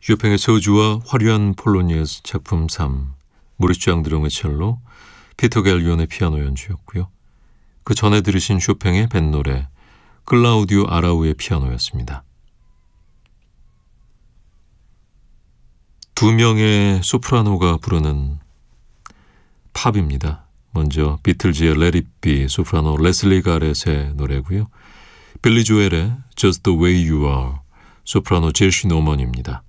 쇼팽의 저주와 화려한 폴로니에스 작품 3, 모리스 장드롱의 첼로, 피터 갤리온의 피아노 연주였고요. 그 전에 들으신 쇼팽의 뱃노래, 클라우디오 아라우의 피아노였습니다. 두 명의 소프라노가 부르는 팝입니다. 먼저 비틀즈의 Let It Be, 소프라노 레슬리 가렛의 노래고요. 빌리 조엘의 Just the Way You Are, 소프라노 제시 노먼입니다.